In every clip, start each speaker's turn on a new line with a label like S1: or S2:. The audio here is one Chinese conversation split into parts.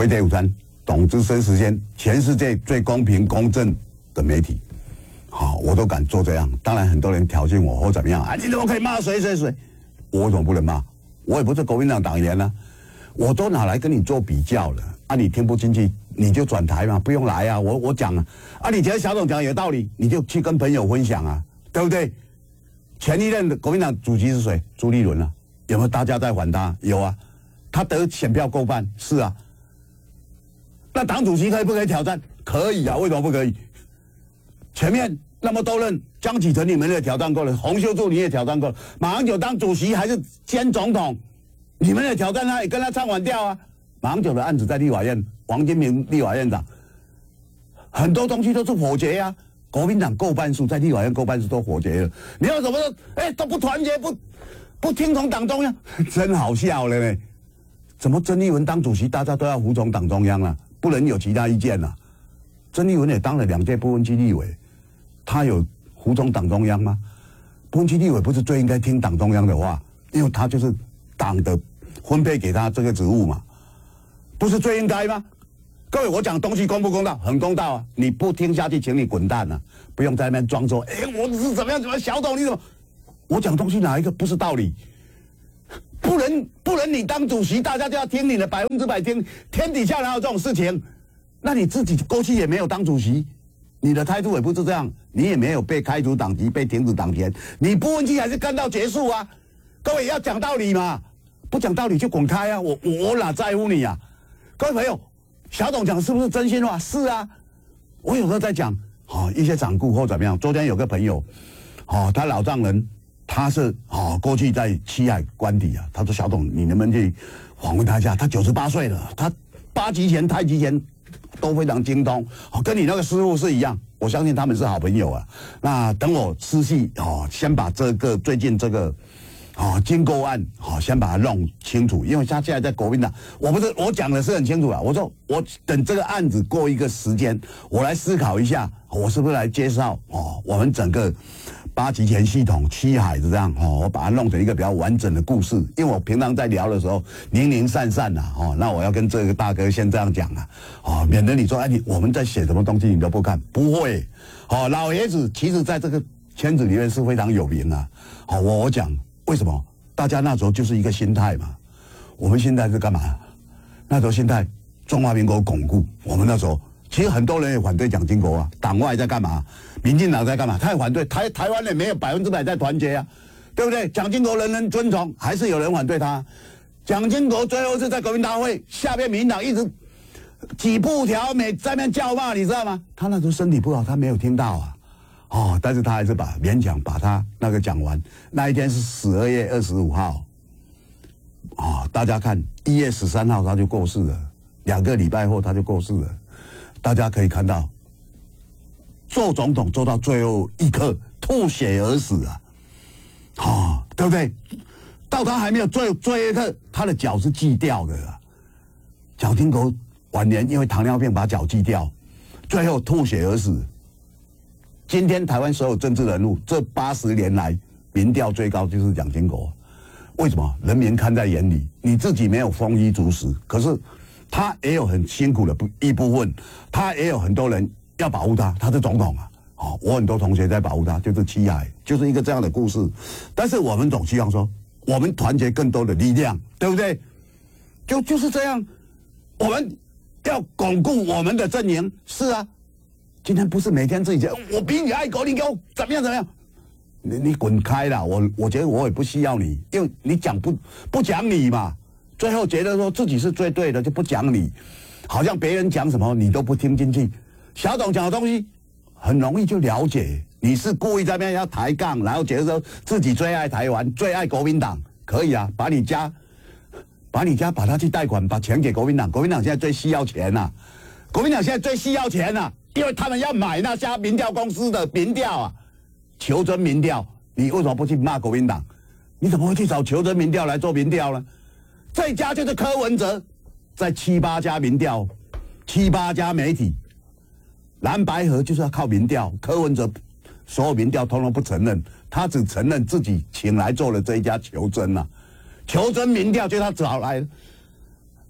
S1: 飞碟午餐，董之声时间，全世界最公平公正的媒体，好，我都敢做这样。当然，很多人挑衅我或怎么样啊，你怎么可以骂谁谁谁？我为什么不能骂？我也不是国民党党员啊，我都拿来跟你做比较了啊，你听不进去你就转台嘛，不用来啊，我讲啊，啊，你觉得小董讲有道理，你就去跟朋友分享啊，对不对？前一任的国民党主席是谁？朱立伦啊，有没有大家在还他？有啊，他得选票过半，是啊。那党主席可以不可以挑战？可以啊，为什么不可以？前面那么多人，江启臣你们也挑战过了，洪秀柱你也挑战过了，马英九当主席还是兼总统，你们也挑战他，也跟他唱反调啊。马英九的案子在立法院，王金平立法院长，很多东西都是否决啊。国民党过半数在立法院过半数都否决了，你要怎么说？哎，都不团结，不听从党中央，真好笑了呢。怎么曾丽文当主席，大家都要服从党中央啊？不能有其他意见啊。曾丽文也当了2届不分区立委，他有服从党中央吗？不分区立委不是最应该听党中央的话，因为他就是党的分配给他这个职务嘛，不是最应该吗？各位，我讲东西公不公道？很公道啊！你不听下去，请你滚蛋啊！不用在那边装说，哎，我是怎么样怎么样，小董你怎么？我讲东西哪一个不是道理？不能你当主席，大家就要听你的100%听，天底下哪有这种事情？那你自己过去也没有当主席，你的态度也不是这样，你也没有被开除党籍、被停止党权，你不分期还是干到结束啊！各位要讲道理嘛，不讲道理就滚开啊！我哪在乎你啊？各位朋友，小董讲是不是真心话？是啊，我有时候在讲，一些掌故或怎么样。昨天有个朋友，他老丈人。他是过去在七海官邸啊。他说：“小董，你能不能去访问他一下？他98岁了，他8级拳、太极拳都非常精通，跟你那个师傅是一样。我相信他们是好朋友啊。那等我私系先把这个最近这个金构案先把它弄清楚，因为他现在在国民党，我讲的是很清楚啊。我说我等这个案子过一个时间，我来思考一下，我是不是来介绍我们整个。8级拳系统、七海这样我把它弄成一个比较完整的故事。因为我平常在聊的时候零零散散那我要跟这个大哥先这样讲免得你说我们在写什么东西你都不看，不会老爷子其实在这个圈子里面是非常有名啊。我讲为什么？大家那时候就是一个心态嘛。我们现在是干嘛？那时候心态，中华民国巩固。我们那时候。其实很多人也反对蒋经国啊，党外在干嘛？民进党在干嘛？他也反对，台湾人没有100%在团结啊，对不对？蒋经国人人尊崇，还是有人反对他。蒋经国最后是在国民大会下面，民进党一直几步条美在那边叫骂，你知道吗？他那时候身体不好，他没有听到啊，但是他还是勉强把他那个讲完。那一天是12月25号，大家看1月13号他就过世了，2个礼拜后他就过世了。大家可以看到，做总统做到最后一刻吐血而死啊，对不对？到他还没有最后一刻，他的脚是锯掉的蒋经国晚年因为糖尿病把脚锯掉，最后吐血而死。今天台湾所有政治人物这80年来民调最高就是蒋经国，为什么？人民看在眼里，你自己没有丰衣足食，可是。他也有很辛苦的一部分，他也有很多人要保护他，他是总统我很多同学在保护他，就是七海，就是一个这样的故事。但是我们总希望说，我们团结更多的力量，对不对？就是这样，我们要巩固我们的阵营。是啊，今天不是每天自己讲，我比你爱国，你给我怎么样？你滚开啦！我觉得我也不需要你，因为你讲不讲理嘛。最后觉得说自己是最对的，就不讲理，好像别人讲什么你都不听进去。小董讲的东西很容易就了解，你是故意在那边要抬杠，然后觉得说自己最爱台湾、最爱国民党，可以啊，把你家把他去贷款，把钱给国民党。国民党现在最需要钱啊，国民党现在最需要钱啊，因为他们要买那家民调公司的民调啊，求真民调。你为什么不去骂国民党？你怎么会去找求真民调来做民调呢？这一家就是柯文哲，在7、8家民调，7、8家媒体，蓝白合就是要靠民调。柯文哲所有民调通通不承认，他只承认自己请来做了这一家求真求真民调就是他找来的。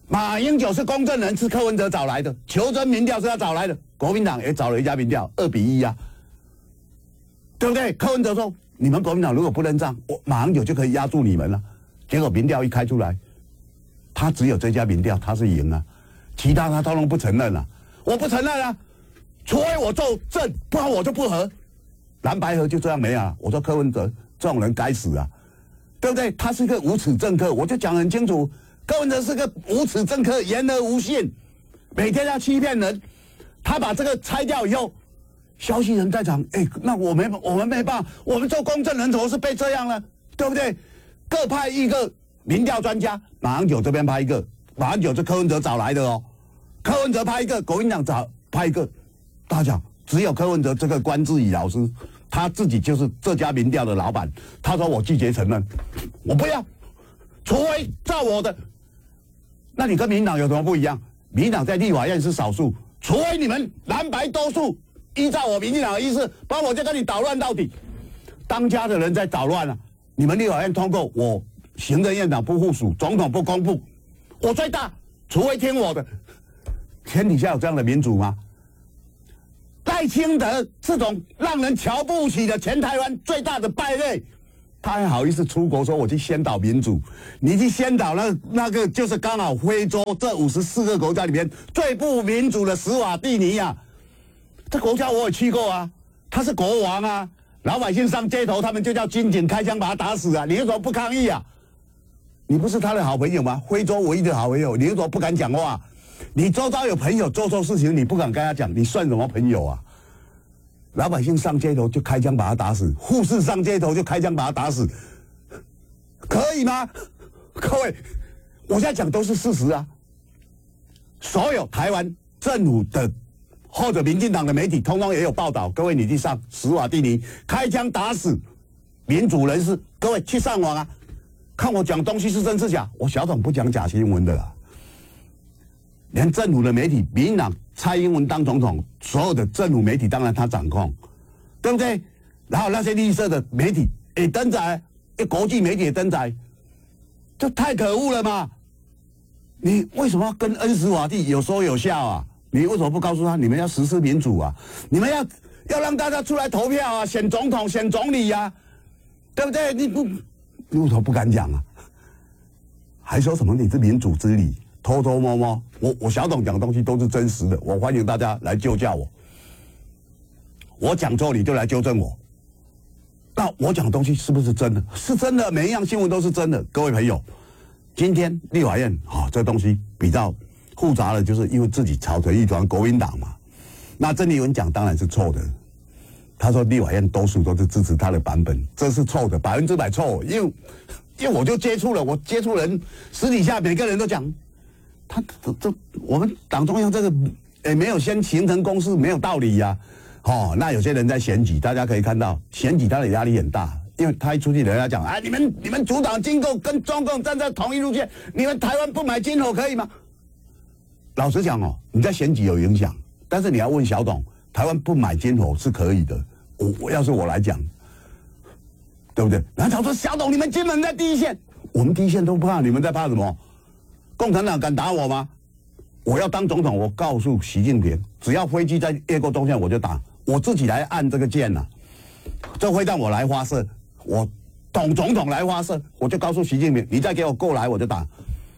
S1: 马英九是公证人，是柯文哲找来的，求真民调是他找来的，国民党也找了一家民调，2-1啊，对不对？柯文哲说，你们国民党如果不认账，马英九就可以压住你们了。结果民调一开出来，他只有这家民调他是赢了，其他他通通不承认了。我不承认啊，除非我做正，不然我就不和。蓝白合就这样没啊？我说柯文哲这种人该死啊，对不对？他是个无耻政客，我就讲很清楚，柯文哲是个无耻政客，言而无信，每天要欺骗人。他把这个拆掉以后，消息人在场，那我们没办法，我们做公证人怎么是被这样呢？对不对？各派一个民调专家，马英九这边派一个，马英九是柯文哲找来的哦，柯文哲派一个，国民党派一个，大家讲只有柯文哲这个关志怡老师，他自己就是这家民调的老板，他说我拒绝承认，我不要，除非照我的。那你跟民进党有什么不一样？民进党在立法院是少数，除非你们蓝白多数依照我民进党的意思，不然我就跟你捣乱到底。当家的人在捣乱了，你们立法院通过，我行政院长不附属，总统不公布，我最大，除非听我的。天底下有这样的民主吗？赖清德这种让人瞧不起的全台湾最大的败类，他还好意思出国说我去先导民主？你去先导那个就是刚好非洲这54个国家里面最不民主的史瓦蒂尼亚，这国家我也去过啊，他是国王啊，老百姓上街头他们就叫军警开枪把他打死啊，你为什么不抗议啊？你不是他的好朋友吗？非洲唯一的好朋友，你为什么不敢讲话？你周遭有朋友做错事情，你不敢跟他讲，你算什么朋友啊？老百姓上街头就开枪把他打死，护士上街头就开枪把他打死，可以吗？各位，我现在讲都是事实啊。所有台湾政府的或者民进党的媒体，通通也有报道。各位，你去上史瓦蒂尼开枪打死民主人士，各位去上网啊，看我讲东西是真是假。我小董不讲假新闻的啦。连政府的媒体，民进党蔡英文当总统，所有的政府媒体当然他掌控，对不对？然后那些绿色的媒体也登载，国际媒体也登载，这太可恶了嘛！你为什么要跟恩斯瓦蒂有说有笑啊？你为什么不告诉他，你们要实施民主啊？你们要让大家出来投票啊，选总统、选总理啊，对不对？你为什么不敢讲啊？还说什么你是民主之理？偷偷摸摸，我小董讲的东西都是真实的，我欢迎大家来纠教我。我讲错你就来纠正我。那我讲的东西是不是真的？是真的，每一样新闻都是真的。各位朋友，今天立法院这东西比较复杂的，就是因为自己吵成一团，国民党嘛。那郑丽文讲当然是错的，他说立法院多数都是支持他的版本，这是错的，100%错。因为我就接触了，我接触人，私底下每个人都讲。我们党中央这个没有先形成共识，没有道理呀。那有些人在选举，大家可以看到选举他的压力很大，因为他一出去，人家讲你们主党金构跟中共站在同一路线，你们台湾不买金火可以吗？老实讲你在选举有影响，但是你要问小董，台湾不买金火是可以的。我要是我来讲，对不对？然后说小董，你们金门在第一线，我们第一线都不怕，你们在怕什么？共产党敢打我吗？我要当总统，我告诉习近平，只要飞机在越过中线，我就打，我自己来按这个键呐。这会让我来发射，我总统来发射，我就告诉习近平，你再给我过来，我就打。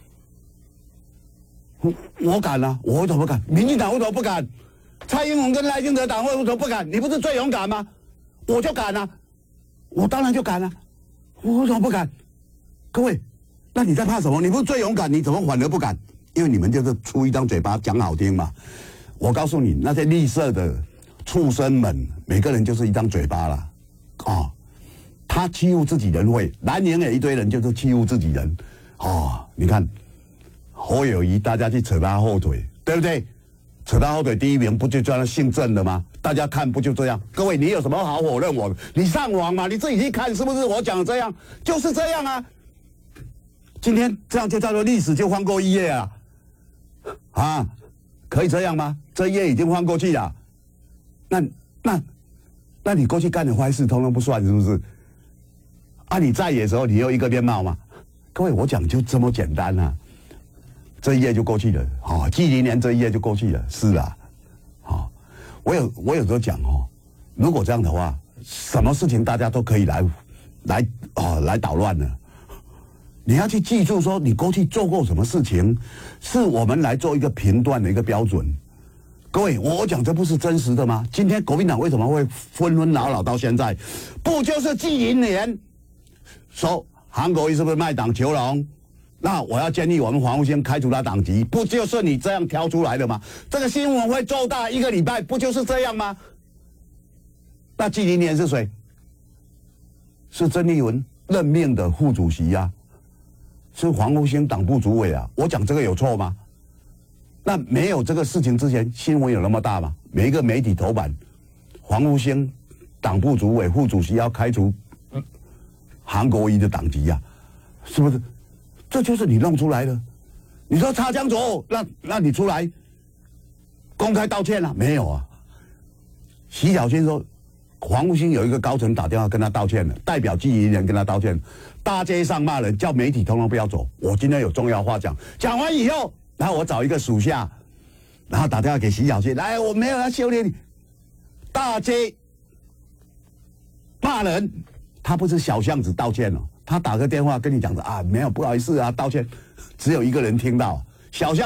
S1: 我敢啊，我为什么不敢？民进党为什么不敢？蔡英文跟赖清德党为什么不敢？你不是最勇敢吗？我就敢啊，我当然就敢啊，我为什么不敢？各位。那你在怕什么？你不是最勇敢，你怎么反而不敢？因为你们就是出一张嘴巴讲好听嘛。我告诉你，那些绿色的畜生们，每个人就是一张嘴巴了。他欺负自己人会，蓝营也一堆人就是欺负自己人。你看侯友宜，大家去扯他后腿，对不对？扯他后腿第一名不就叫他姓郑的吗？大家看不就这样？各位，你有什么好否认我的？你上网嘛，你自己去看是不是我讲的这样？就是这样啊。今天这样就叫做历史就翻过一页啊，可以这样吗？这一页已经翻过去了，那你过去干的坏事通通不算是不是？你在野的时候你有一个面貌吗？各位，我讲就这么简单啊。 这一页就过去了。纪灵年这一页就过去了。是啊，我有时候讲如果这样的话，什么事情大家都可以来捣乱呢？你要去记住说你过去做过什么事情，是我们来做一个评断的一个标准。各位，我讲这不是真实的吗？今天国民党为什么会纷纷扰扰到现在？不就是纪灵年说韩国瑜是不是卖党求荣？那我要建议我们黄复兴开除他党籍，不就是你这样挑出来的吗？这个新闻会做大1个礼拜，不就是这样吗？那纪灵年是谁？是曾丽文任命的副主席啊，是黄复兴党部主委啊。我讲这个有错吗？那没有这个事情之前，新闻有那么大吗？每一个媒体头版，黄复兴党部主委、副主席要开除韩国瑜的党籍啊，是不是？这就是你弄出来的。你说擦枪走火，那你出来公开道歉啊？没有啊。徐小清说，黄复兴有一个高层打电话跟他道歉了，代表纪灵年跟他道歉，大街上骂人，叫媒体通通不要走。我今天有重要话讲，讲完以后。然后我找一个属下，然后打电话给徐小清，来，我没有要修炼你，大街骂人，他不是小巷子道歉哦，他打个电话跟你讲的啊，没有，不好意思啊，道歉，只有一个人听到，小巷。